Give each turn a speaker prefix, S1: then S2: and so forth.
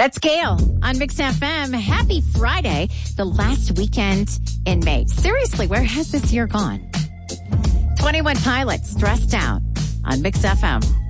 S1: That's Gail on Mix FM. Happy Friday, the last weekend in May. Seriously, where has this year gone? 21 Pilots, Stressed Out on Mix FM.